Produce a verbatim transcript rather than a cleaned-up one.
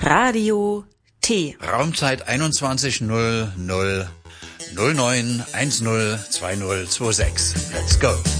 Radio T. Raumzeit einundzwanzig null null null neun eins null zwei null zwei sechs. Let's go.